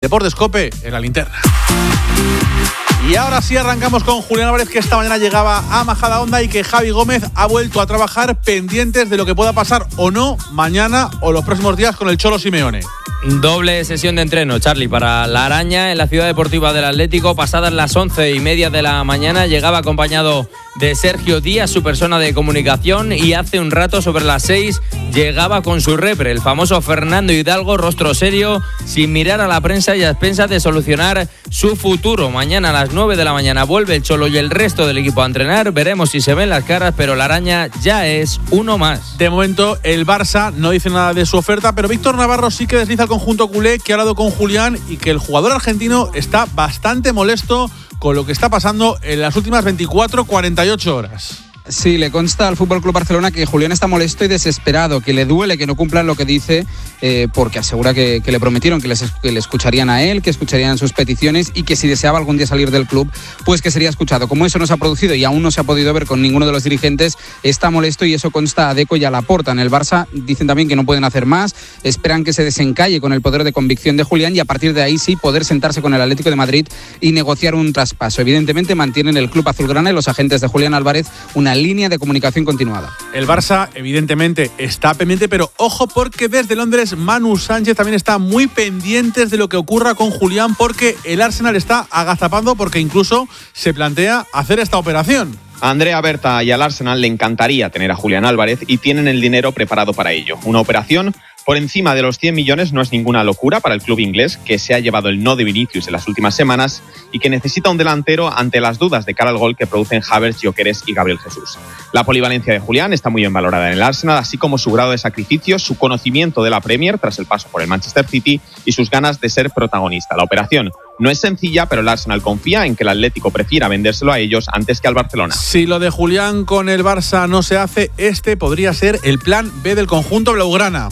Deportes COPE en la linterna. Y ahora sí arrancamos con Julián Álvarez, que esta mañana llegaba a Majadahonda y que Javi Gómez ha vuelto a trabajar pendientes de lo que pueda pasar o no mañana o los próximos días con el Cholo Simeone. Doble sesión de entreno, Charly, para la Araña en la Ciudad Deportiva del Atlético. Pasadas las 11:30 de la mañana llegaba acompañado de Sergio Díaz, su persona de comunicación, y hace un rato, sobre las 6, llegaba con su repre, el famoso Fernando Hidalgo, rostro serio, sin mirar a la prensa y a expensas de solucionar su futuro. Mañana a las 9 de la mañana vuelve el Cholo y el resto del equipo a entrenar. Veremos si se ven las caras, pero la Araña ya es uno más. De momento el Barça no dice nada de su oferta, pero Víctor Navarro sí que desliza al conjunto culé, que ha hablado con Julián y que el jugador argentino está bastante molesto con lo que está pasando en las últimas 24-48 horas. Sí, le consta al FC Barcelona que Julián está molesto y desesperado, que le duele que no cumplan lo que dice, porque asegura que le prometieron que le escucharían a él, que escucharían sus peticiones y que si deseaba algún día salir del club, pues que sería escuchado. Como eso no se ha producido y aún no se ha podido ver con ninguno de los dirigentes, está molesto y eso consta a Deco y a Laporta. En el Barça dicen también que no pueden hacer más, esperan que se desencalle con el poder de convicción de Julián y a partir de ahí sí poder sentarse con el Atlético de Madrid y negociar un traspaso. Evidentemente mantienen el club azulgrana y los agentes de Julián Álvarez una línea de comunicación continuada. El Barça evidentemente está pendiente, pero ojo, porque desde Londres Manu Sánchez también está muy pendientes de lo que ocurra con Julián, porque el Arsenal está agazapando, porque incluso se plantea hacer esta operación. A Andrea Berta y al Arsenal le encantaría tener a Julián Álvarez y tienen el dinero preparado para ello. Una operación por encima de los 100 millones no es ninguna locura para el club inglés, que se ha llevado el no de Vinicius en las últimas semanas y que necesita un delantero ante las dudas de cara al gol que producen Havertz, Gyökeres y Gabriel Jesús. La polivalencia de Julián está muy bien valorada en el Arsenal, así como su grado de sacrificio, su conocimiento de la Premier tras el paso por el Manchester City y sus ganas de ser protagonista. La operación no es sencilla, pero el Arsenal confía en que el Atlético prefiera vendérselo a ellos antes que al Barcelona. Si lo de Julián con el Barça no se hace, este podría ser el plan B del conjunto blaugrana.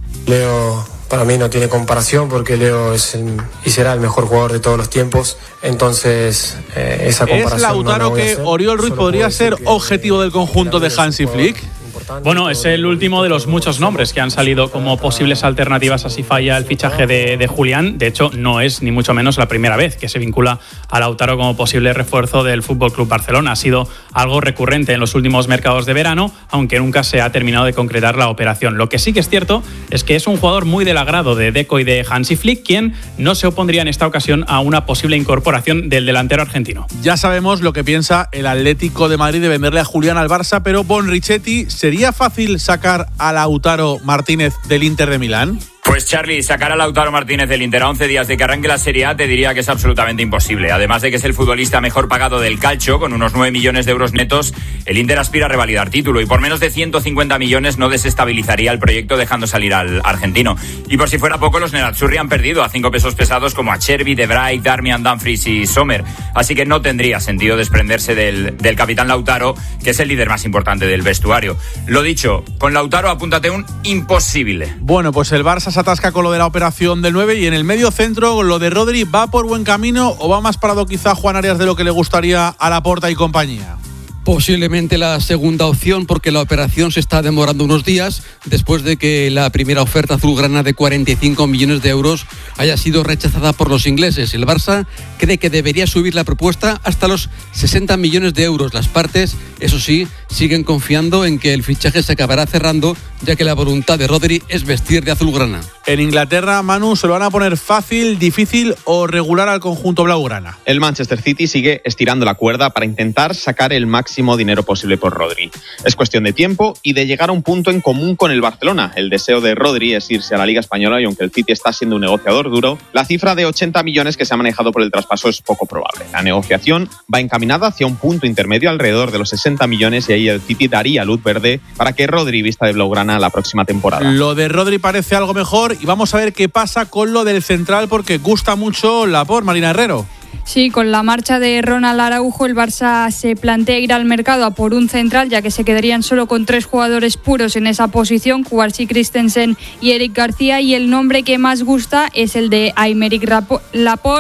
Leo para mí no tiene comparación porque Leo es y será el mejor jugador de todos los tiempos, entonces esa comparación. ¿Es Lautaro que Oriol Ruiz podría ser objetivo del conjunto de Hansi Flick? Bueno, es el último de los muchos nombres que han salido como posibles alternativas a si falla el fichaje de Julián. De hecho, no es ni mucho menos la primera vez que se vincula a Lautaro como posible refuerzo del FC Barcelona. Ha sido algo recurrente en los últimos mercados de verano, aunque nunca se ha terminado de concretar la operación. Lo que sí que es cierto es que es un jugador muy del agrado de Deco y de Hansi Flick, quien no se opondría en esta ocasión a una posible incorporación del delantero argentino. Ya sabemos lo que piensa el Atlético de Madrid de venderle a Julián al Barça, pero Bon Richetti, ¿sería fácil sacar a Lautaro Martínez del Inter de Milán? Pues Charly, sacar a Lautaro Martínez del Inter a 11 días de que arranque la Serie A te diría que es absolutamente imposible. Además de que es el futbolista mejor pagado del calcio, con unos 9 millones de euros netos, el Inter aspira a revalidar título y por menos de 150 millones no desestabilizaría el proyecto dejando salir al argentino. Y por si fuera poco, los nerazzurri han perdido a 5 pesos pesados como a Chervi, De Vrij, Darmian, Dumfries y Sommer. Así que no tendría sentido desprenderse del capitán Lautaro, que es el líder más importante del vestuario. Lo dicho, con Lautaro apúntate un imposible. Bueno, pues el Barça se atasca con lo de la operación del 9 y en el medio centro lo de Rodri, ¿va por buen camino o va más parado quizá Juan Arias de lo que le gustaría a Laporta y compañía? Posiblemente la segunda opción, porque la operación se está demorando unos días después de que la primera oferta azulgrana de 45 millones de euros haya sido rechazada por los ingleses. El Barça cree que debería subir la propuesta hasta los 60 millones de euros. Las partes, eso sí, siguen confiando en que el fichaje se acabará cerrando, ya que la voluntad de Rodri es vestir de azulgrana. En Inglaterra, Manu, ¿se lo van a poner fácil, difícil o regular al conjunto blaugrana? El Manchester City sigue estirando la cuerda para intentar sacar el máximo dinero posible por Rodri. Es cuestión de tiempo y de llegar a un punto en común con el Barcelona. El deseo de Rodri es irse a la Liga Española y aunque el City está siendo un negociador duro, la cifra de 80 millones que se ha manejado por el traspaso es poco probable. La negociación va encaminada hacia un punto intermedio alrededor de los 60 millones y ahí el City daría luz verde para que Rodri vista de blaugrana la próxima temporada. Lo de Rodri parece algo mejor y vamos a ver qué pasa con lo del central, porque gusta mucho Laporte, Marina Herrero. Sí, con la marcha de Ronald Araujo, el Barça se plantea ir al mercado a por un central, ya que se quedarían solo con 3 jugadores puros en esa posición, Cubarsí, Christensen y Eric García, y el nombre que más gusta es el de Aymeric Laporte,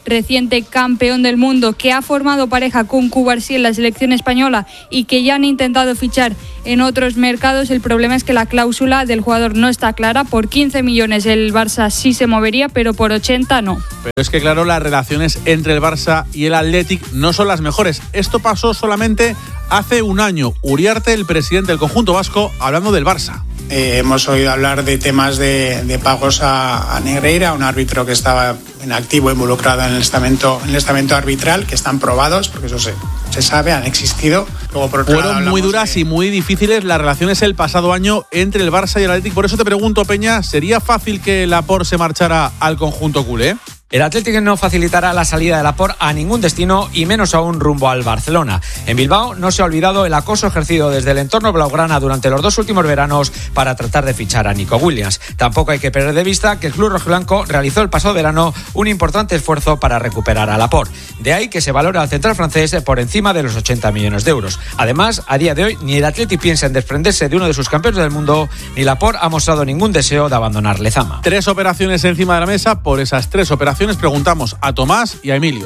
reciente campeón del mundo, que ha formado pareja con Cubarsí en la selección española y que ya han intentado fichar en otros mercados. El problema es que la cláusula del jugador no está clara. Por 15 millones el Barça sí se movería, pero por 80 no. Pero es que claro, las relaciones entre el Barça y el Athletic no son las mejores. Esto pasó solamente hace un año. Uriarte, el presidente del conjunto vasco, hablando del Barça. Hemos oído hablar de temas de pagos a Negreira, un árbitro que estaba en activo involucrado en el estamento arbitral, que están probados, porque eso se sabe, han existido. Luego, por otro Fueron lado, muy duras y muy difíciles las relaciones el pasado año entre el Barça y el Athletic. Por eso te pregunto, Peña, ¿sería fácil que Laporte se marchara al conjunto culé? El Athletic no facilitará la salida de Laporte a ningún destino y menos aún rumbo al Barcelona. En Bilbao no se ha olvidado el acoso ejercido desde el entorno blaugrana durante los 2 últimos veranos para tratar de fichar a Nico Williams. Tampoco hay que perder de vista que el club rojiblanco realizó el pasado verano un importante esfuerzo para recuperar a Laporte. De ahí que se valora al central francés por encima de los 80 millones de euros. Además, a día de hoy ni el Athletic piensa en desprenderse de uno de sus campeones del mundo, ni Laporte ha mostrado ningún deseo de abandonar Lezama. 3 operaciones encima de la mesa. Por esas 3 operaciones preguntamos a Tomás y a Emilio.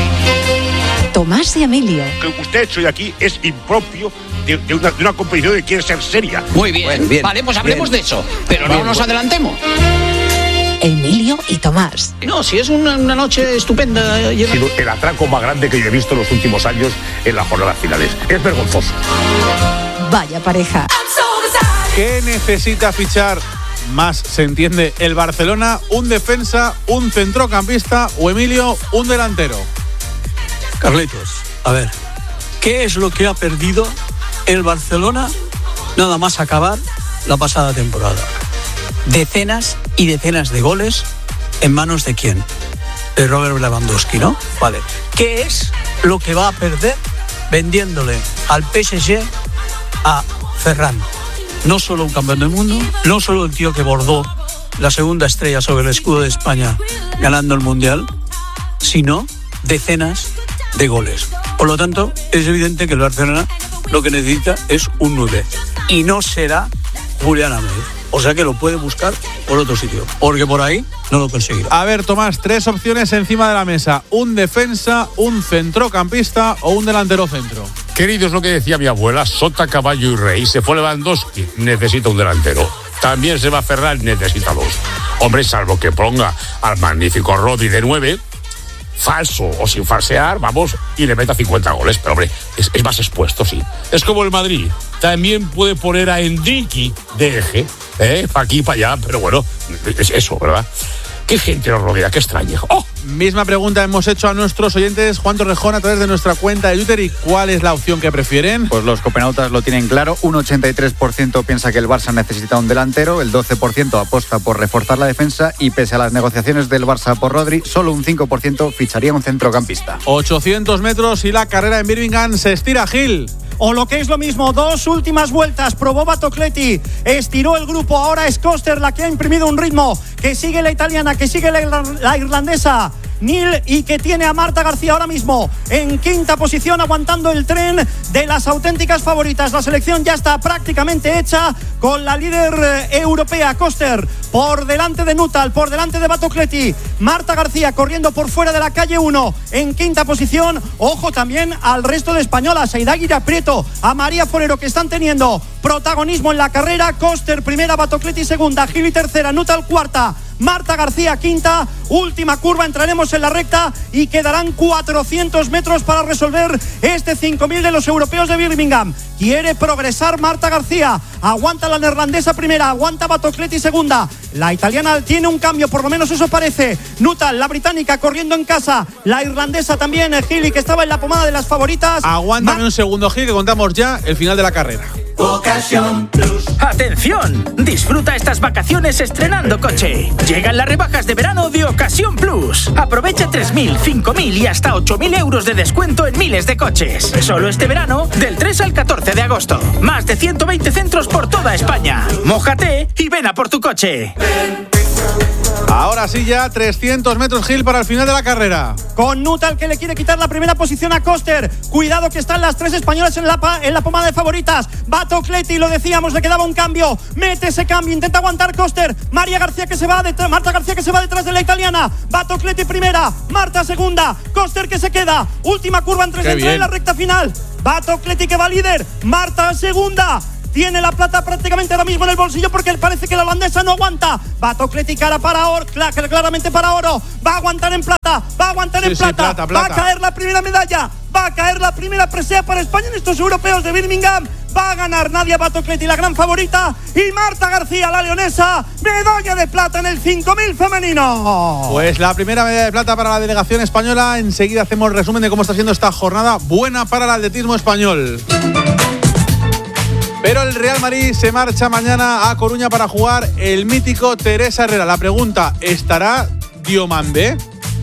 Tomás y Emilio. Lo que usted ha hecho de aquí es impropio de una competición que quiere ser seria. Muy bien, bueno, bien, vale, pues hablemos de eso, pero no nos adelantemos. Emilio y Tomás. No, si es una noche estupenda. Ha sido el atraco más grande que yo he visto en los últimos años en las jornadas finales. Es vergonzoso. Vaya pareja. ¿Qué necesita fichar más, se entiende, el Barcelona? ¿Un defensa, un centrocampista o, Emilio, un delantero? Carlitos, a ver, ¿qué es lo que ha perdido el Barcelona nada más acabar la pasada temporada? Decenas y decenas de goles en manos de ¿quién? De Robert Lewandowski, ¿no? Vale. ¿Qué es lo que va a perder vendiéndole al PSG a Ferran? No solo un campeón del mundo, no solo el tío que bordó la segunda estrella sobre el escudo de España ganando el Mundial, sino decenas de goles. Por lo tanto, es evidente que el Barcelona lo que necesita es un 9. Y no será Julián Álvarez. O sea que lo puede buscar por otro sitio, porque por ahí no lo conseguirá. A ver, Tomás, 3 opciones encima de la mesa. Un defensa, un centrocampista o un delantero centro. Querido, es lo que decía mi abuela, sota, caballo y rey. Se fue Lewandowski, necesita un delantero. También se va Ferran, necesita 2. Hombre, salvo que ponga al magnífico Rodri de 9, falso o sin falsear, vamos, y le meta 50 goles. Pero, hombre, es más expuesto, sí. Es como el Madrid. También puede poner a Endrique de eje, para aquí y para allá, pero bueno, es eso, ¿verdad? ¿Qué gente nos rodea? ¿Qué extraña? ¡Oh! Misma pregunta hemos hecho a nuestros oyentes, Juan Torrejón, a través de nuestra cuenta de Twitter. ¿Y cuál es la opción que prefieren? Pues los copenautas lo tienen claro. Un 83% piensa que el Barça necesita un delantero, el 12% apuesta por reforzar la defensa y pese a las negociaciones del Barça por Rodri, solo un 5% ficharía un centrocampista. 800 metros y la carrera en Birmingham se estira, Gil. O lo que es lo mismo, 2 últimas vueltas, probó Batocletti, estiró el grupo, ahora es Koster la que ha imprimido un ritmo, que sigue la italiana, que sigue la irlandesa, Neal, y que tiene a Marta García ahora mismo en quinta posición, aguantando el tren de las auténticas favoritas. La selección ya está prácticamente hecha con la líder europea, Koster, por delante de Nuttall, por delante de Batocletti, Marta García corriendo por fuera de la calle 1 en quinta posición. Ojo también al resto de españolas, a Idaguirre Prieto, a María Forero, que están teniendo protagonismo en la carrera. Koster primera, Batocletti segunda, Gili tercera, Nuttall cuarta, Marta García quinta. Última curva, entraremos en la recta y quedarán 400 metros para resolver este 5.000 de los europeos de Birmingham. Quiere progresar Marta García, aguanta la neerlandesa primera, aguanta Batocletti segunda, la italiana tiene un cambio, por lo menos eso parece. Nuttall, la británica, corriendo en casa, la irlandesa también, Gili, que estaba en la pomada de las favoritas. Aguántame un segundo, Gil, que contamos ya el final de la carrera. Ocasión Plus. ¡Atención! Disfruta estas vacaciones estrenando coche. Llegan las rebajas de verano de Ocasión Plus. Aprovecha 3.000, 5.000 y hasta 8.000 euros de descuento en miles de coches. Solo este verano, del 3 al 14 de agosto. Más de 120 centros por toda España. Mójate y ven a por tu coche. Ahora sí ya 300 metros Gil para el final de la carrera. Con Nuttall que le quiere quitar la primera posición a Koster. Cuidado que están las 3 españolas en la pomada de favoritas. Va Tocletti, lo decíamos, le quedaba un cambio. Mete ese cambio, intenta aguantar Koster. Marta García que se va detrás de la italiana. Va Tocletti primera, Marta segunda. Koster que se queda. Última curva antes de entrar en la recta final. Va Tocletti que va líder. Marta segunda. Tiene la plata prácticamente ahora mismo en el bolsillo porque parece que la holandesa no aguanta. Va Tocletti claramente para oro. Va a aguantar en plata. Plata. Va a caer la primera medalla. Va a caer la primera presea para España en estos europeos de Birmingham. Va a ganar Nadia Batocletti, la gran favorita. Y Marta García, la leonesa, medalla de plata en el 5000 femenino. Pues la primera medalla de plata para la delegación española. Enseguida hacemos resumen de cómo está siendo esta jornada buena para el atletismo español. Pero el Real Madrid se marcha mañana a Coruña para jugar el mítico Teresa Herrera. La pregunta, ¿estará Diomandé?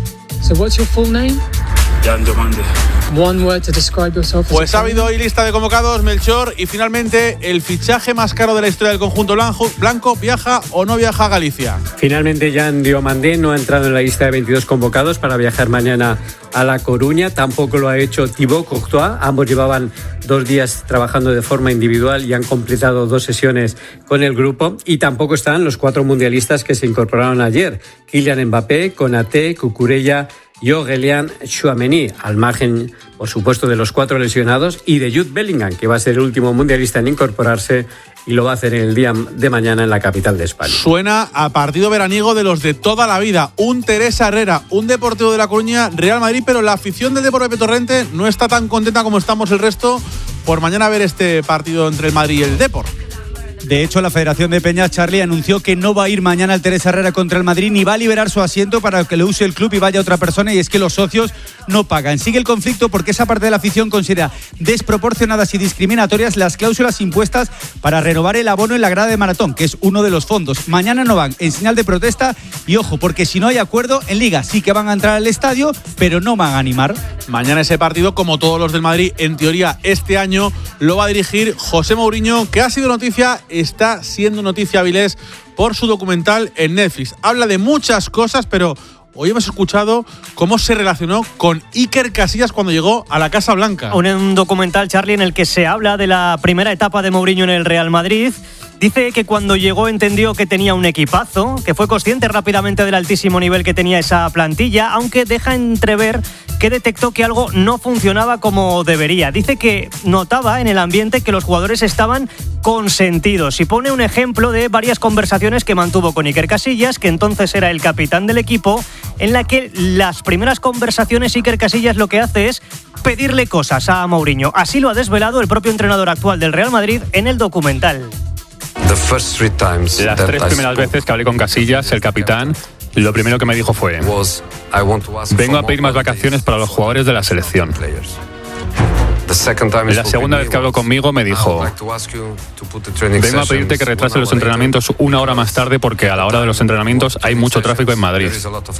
So what's your full name? Jan Diomandé. One word to describe yourself. Pues ha habido hoy lista de convocados, Melchor, y finalmente el fichaje más caro de la historia del conjunto blanco, ¿viaja o no viaja a Galicia? Finalmente Jan Diomandé no ha entrado en la lista de 22 convocados para viajar mañana a La Coruña, tampoco lo ha hecho Thibaut Courtois. Ambos llevaban 2 días trabajando de forma individual y han completado 2 sesiones con el grupo, y tampoco están los 4 mundialistas que se incorporaron ayer: Kylian Mbappé, Konaté, Cucurella y Aurélien Tchouaméni, al margen, por supuesto, de los 4 lesionados y de Jude Bellingham, que va a ser el último mundialista en incorporarse y lo va a hacer en el día de mañana en la capital de España. Suena a partido veraniego de los de toda la vida. Un Teresa Herrera, un Deportivo de La Coruña, Real Madrid, pero la afición del Deportivo de Torrente no está tan contenta como estamos el resto por mañana ver este partido entre el Madrid y el Depor. De hecho, la Federación de Peñas, Charlie, anunció que no va a ir mañana el Teresa Herrera contra el Madrid, ni va a liberar su asiento para que lo use el club y vaya otra persona, y es que los socios no pagan. Sigue el conflicto porque esa parte de la afición considera desproporcionadas y discriminatorias las cláusulas impuestas para renovar el abono en la grada de maratón, que es uno de los fondos. Mañana no van, en señal de protesta, y ojo, porque si no hay acuerdo en Liga sí que van a entrar al estadio, pero no van a animar. Mañana ese partido, como todos los del Madrid, en teoría este año lo va a dirigir José Mourinho, que ha sido noticia, está siendo noticia Avilés por su documental en Netflix. Habla de muchas cosas, pero hoy hemos escuchado cómo se relacionó con Iker Casillas cuando llegó a la Casa Blanca. Un documental, Charlie, en el que se habla de la primera etapa de Mourinho en el Real Madrid. Dice que cuando llegó entendió que tenía un equipazo, que fue consciente rápidamente del altísimo nivel que tenía esa plantilla, aunque deja entrever que detectó que algo no funcionaba como debería. Dice que notaba en el ambiente que los jugadores estaban consentidos y pone un ejemplo de varias conversaciones que mantuvo con Iker Casillas, que entonces era el capitán del equipo, en la que las primeras conversaciones Iker Casillas lo que hace es pedirle cosas a Mourinho. Así lo ha desvelado el propio entrenador actual del Real Madrid en el documental. Las 3 primeras veces que hablé con Casillas, el capitán, lo primero que me dijo fue: vengo a pedir más vacaciones para los jugadores de la selección. La segunda vez que habló conmigo me dijo: vengo a pedirte que retrases los entrenamientos 1 hora más tarde porque a la hora de los entrenamientos hay mucho tráfico en Madrid.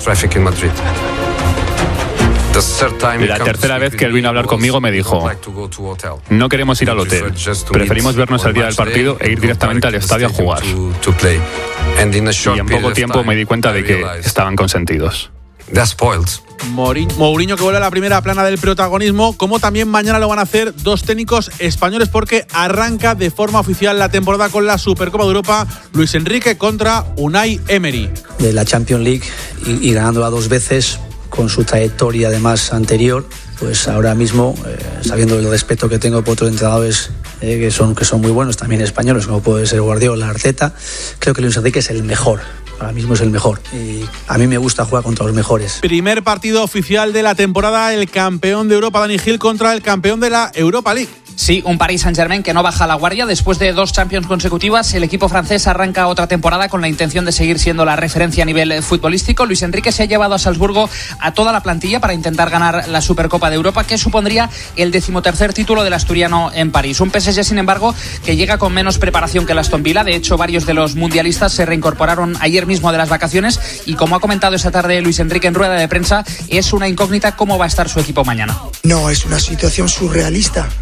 La tercera vez que él vino a hablar conmigo me dijo: no queremos ir al hotel, preferimos vernos el día del partido e ir directamente al estadio a jugar. Y en poco tiempo me di cuenta de que estaban consentidos. Mourinho que vuelve a la primera plana del protagonismo, como también mañana lo van a hacer 2 técnicos españoles porque arranca de forma oficial la temporada con la Supercopa de Europa. Luis Enrique contra Unai Emery. De la Champions League y ganándola 2 veces, con su trayectoria además anterior, pues ahora mismo, sabiendo el respeto que tengo por otros entrenadores que son muy buenos, también españoles, como puede ser Guardiola, Arteta, creo que Luis Enrique es el mejor. Ahora mismo es el mejor y a mí me gusta jugar contra los mejores. Primer partido oficial de la temporada, el campeón de Europa, Dani Gil, contra el campeón de la Europa League. Sí, un Paris Saint-Germain que no baja la guardia. Después de 2 Champions consecutivas, el equipo francés arranca otra temporada con la intención de seguir siendo la referencia a nivel futbolístico. Luis Enrique se ha llevado a Salzburgo a toda la plantilla para intentar ganar la Supercopa de Europa, que supondría el 13º título del asturiano en París. Un PSG, sin embargo, que llega con menos preparación que el Aston Villa. De hecho, varios de los mundialistas se reincorporaron ayer mismo de las vacaciones y, como ha comentado esta tarde Luis Enrique en rueda de prensa, es una incógnita cómo va a estar su equipo mañana. No, es una situación surrealista. No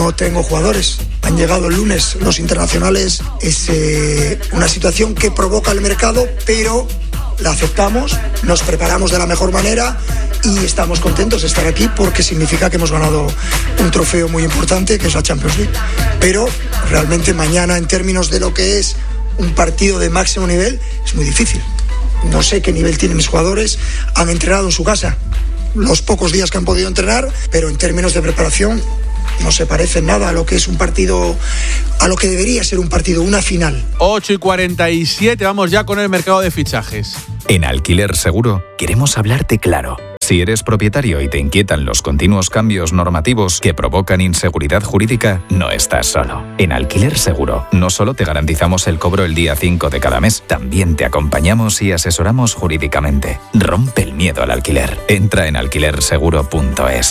no tengo jugadores. Han llegado el lunes los internacionales. Es una situación que provoca el mercado, pero la aceptamos, nos preparamos de la mejor manera y estamos contentos de estar aquí porque significa que hemos ganado un trofeo muy importante, que es la Champions League. Pero realmente mañana, en términos de lo que es un partido de máximo nivel, es muy difícil. No sé qué nivel tienen mis jugadores, han entrenado en su casa los pocos días que han podido entrenar, pero en términos de preparación no se parece nada a lo que es un partido, a lo que debería ser un partido, una final. 8:47, vamos ya con el mercado de fichajes. En Alquiler Seguro queremos hablarte claro. Si eres propietario y te inquietan los continuos cambios normativos que provocan inseguridad jurídica, no estás solo. En Alquiler Seguro no solo te garantizamos el cobro el día 5 de cada mes, también te acompañamos y asesoramos jurídicamente. Rompe el miedo al alquiler. Entra en alquilerseguro.es.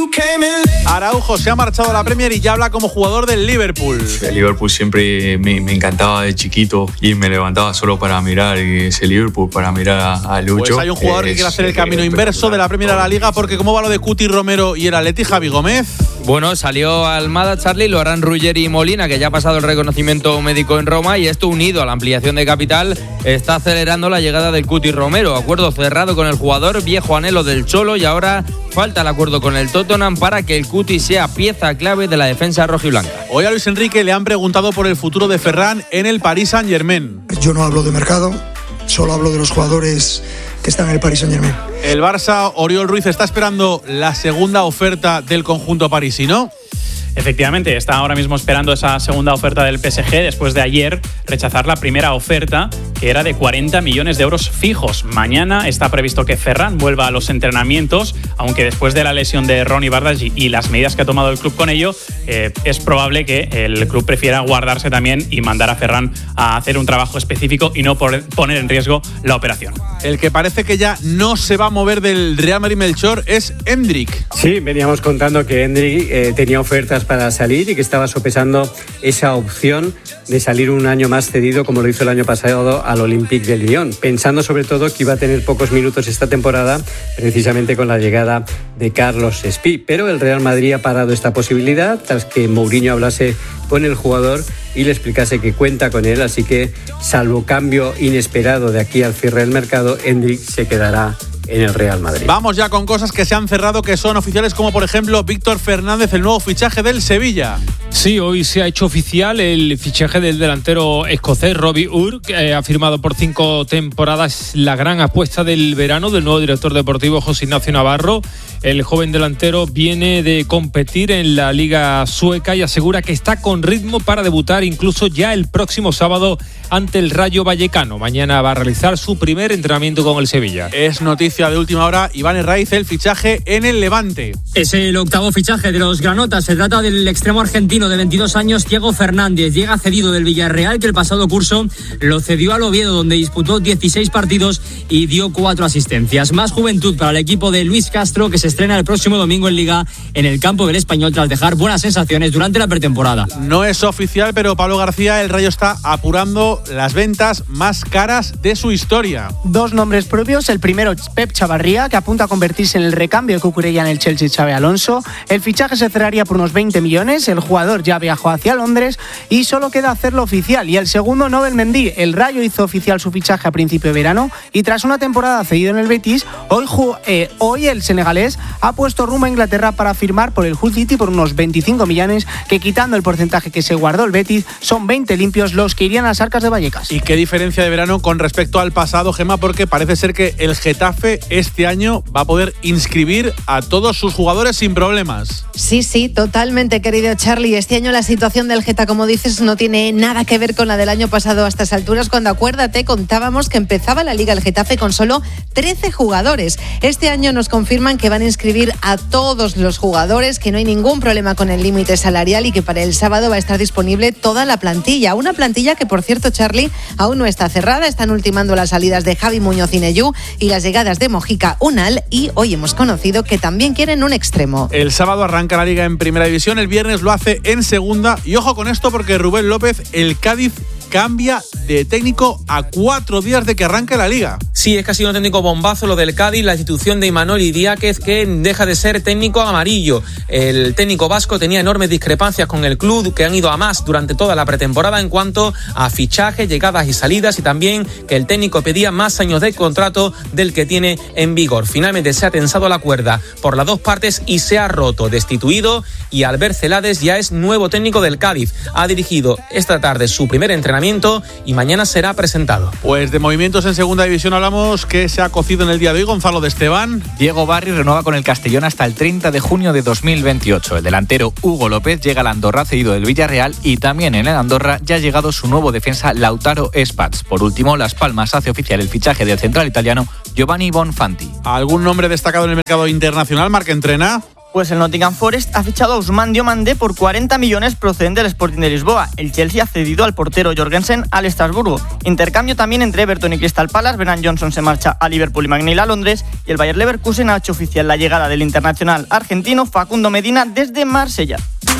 Araujo se ha marchado a la Premier y ya habla como jugador del Liverpool. El Liverpool siempre me encantaba de chiquito y me levantaba solo para mirar ese Liverpool, para mirar a Lucho. Pues hay un jugador que quiere hacer el camino inverso de la Premier a la Liga, porque ¿cómo va lo de Cuti Romero y el Atleti, Javi Gómez? Bueno, salió Almada, Charlie, lo harán Ruggeri y Molina, que ya ha pasado el reconocimiento médico en Roma, y esto unido a la ampliación de capital está acelerando la llegada del Cuti Romero. Acuerdo cerrado con el jugador, viejo anhelo del Cholo, y ahora falta el acuerdo con el Tottenham para que el Cuti sea pieza clave de la defensa rojiblanca. Hoy a Luis Enrique le han preguntado por el futuro de Ferran en el Paris Saint-Germain. Yo no hablo de mercado, solo hablo de los jugadores que están en el Paris Saint-Germain. El Barça, Oriol Ruiz, está esperando la segunda oferta del conjunto parisino. Efectivamente, está ahora mismo esperando esa segunda oferta del PSG después de ayer rechazar la primera oferta, que era de 40 millones de euros fijos. Mañana está previsto que Ferran vuelva a los entrenamientos, aunque después de la lesión de Ronny Bardghji y las medidas que ha tomado el club con ello, es probable que el club prefiera guardarse también y mandar a Ferran a hacer un trabajo específico y no poner en riesgo la operación. El que parece que ya no se va a mover del Real Madrid, Melchor, es Endrick. Sí, veníamos contando que Endrick tenía ofertas para salir y que estaba sopesando esa opción de salir un año más cedido, como lo hizo el año pasado al Olympique de Lyon, pensando sobre todo que iba a tener pocos minutos esta temporada, precisamente con la llegada de Carlos Espí. Pero el Real Madrid ha parado esta posibilidad tras que Mourinho hablase con el jugador y le explicase que cuenta con él, así que salvo cambio inesperado de aquí al cierre del mercado, Endrick se quedará en el Real Madrid. Vamos ya con cosas que se han cerrado, que son oficiales, como por ejemplo Víctor Fernández, el nuevo fichaje del Sevilla. Sí, hoy se ha hecho oficial el fichaje del delantero escocés Robbie Ur, que ha firmado por 5 temporadas, la gran apuesta del verano del nuevo director deportivo José Ignacio Navarro. El joven delantero viene de competir en la Liga Sueca y asegura que está con ritmo para debutar incluso ya el próximo sábado ante el Rayo Vallecano. Mañana va a realizar su primer entrenamiento con el Sevilla. Es noticia de última hora, Iván Herraiz, el fichaje en el Levante. Es el octavo fichaje de los granotas. Se trata del extremo argentino de 22 años, Diego Fernández. Llega cedido del Villarreal, que el pasado curso lo cedió al Oviedo, donde disputó 16 partidos y dio 4 asistencias. Más juventud para el equipo de Luis Castro, que se estrena el próximo domingo en Liga en el campo del Español tras dejar buenas sensaciones durante la pretemporada. No es oficial, pero Pablo García, el Rayo está apurando las ventas más caras de su historia. 2 nombres propios, el primero Pep Chavarría, que apunta a convertirse en el recambio de Cucurella en el Chelsea Xabi Alonso. El fichaje se cerraría por unos 20 millones, el jugador ya viajó hacia Londres y solo queda hacerlo oficial. Y el segundo, Nobel Mendy, el Rayo hizo oficial su fichaje a principio de verano y tras una temporada cedido en el Betis, hoy el senegalés ha puesto rumbo a Inglaterra para firmar por el Hull City por unos 25 millones, que quitando el porcentaje que se guardó el Betis, son 20 limpios los que irían a las arcas de Vallecas. ¿Y qué diferencia de verano con respecto al pasado, Gemma? Porque parece ser que el Getafe este año va a poder inscribir a todos sus jugadores sin problemas. Sí, totalmente, querido Charlie. Este año la situación del Geta, como dices, no tiene nada que ver con la del año pasado a estas alturas, cuando, acuérdate, contábamos que empezaba la Liga el Getafe con solo 13 jugadores. Este año nos confirman que van a inscribir a todos los jugadores, que no hay ningún problema con el límite salarial y que para el sábado va a estar disponible toda la plantilla. Una plantilla que, por cierto, Charlie, aún no está cerrada. Están ultimando las salidas de Javi Muñoz y Neyú y las llegadas de Mojica Unal, y hoy hemos conocido que también quieren un extremo. El sábado arranca la Liga en Primera División, el viernes lo hace en Segunda, y ojo con esto porque Rubén López, el Cádiz cambia de técnico a 4 días de que arranque la Liga. Sí, es que ha sido un técnico bombazo lo del Cádiz, la institución de Imanol Idiáquez, que deja de ser técnico amarillo. El técnico vasco tenía enormes discrepancias con el club, que han ido a más durante toda la pretemporada en cuanto a fichajes, llegadas y salidas, y también que el técnico pedía más años de contrato del que tiene en vigor. Finalmente se ha tensado la cuerda por las dos partes y se ha roto, destituido, y Albert Celades ya es nuevo técnico del Cádiz. Ha dirigido esta tarde su primer entrenamiento y mañana será presentado. Pues de movimientos en segunda división hablamos, que se ha cocido en el día de hoy. Gonzalo de Esteban. Diego Barri renueva con el Castellón hasta el 30 de junio de 2028. El delantero Hugo López llega al Andorra cedido del Villarreal, y también en el Andorra ya ha llegado su nuevo defensa Lautaro Spats. Por último, Las Palmas hace oficial el fichaje del central italiano Giovanni Bonfanti. ¿Algún nombre destacado en el mercado internacional, Marc Entrena? Pues el Nottingham Forest ha fichado a Ousmane Diomandé por 40 millones procedente del Sporting de Lisboa. El Chelsea ha cedido al portero Jorgensen al Estrasburgo. Intercambio también entre Everton y Crystal Palace. Brennan Johnson se marcha a Liverpool y McNeil a Londres. Y el Bayer Leverkusen ha hecho oficial la llegada del internacional argentino Facundo Medina desde Marsella.